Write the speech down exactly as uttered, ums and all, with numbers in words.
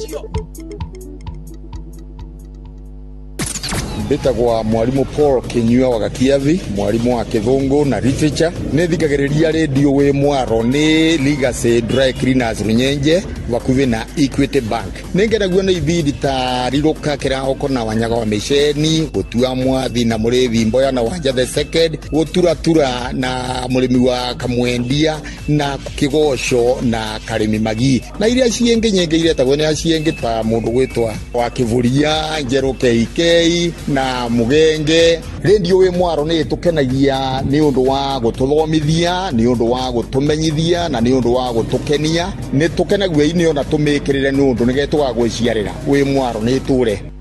Mbitagwa mwarimu Paul Kinyua wa Gakiathi, mwarimu wa Kithungu na literature. Ni thikagiriria radio wi Mwaro ni Legacy Dry Cleaners Runyenje vakuvi na Equity Bank. Ningenaguo ni ibindi ta riruka kirahoko na Wanyaga wa Misheni, gutua mwathi na Murethi Mboya na Wanja the second, guturatura na murimi wa Kamwendia na Kigosho na Karimi Magi. Na iria cienge nyenge iretagwo ni acienge ta mundu gwitwa wa Kivuria, Njeru K K na Mugenge. Radio wi Mwaro ni tukenagia ni undu wa gututhomithia, ni undu wa gutumenyithia na ni undu wa gutukenia. Ni tukenagua ini ona tumikirire ni undu nigetwa gwiciarira wi Mwaro ni ture.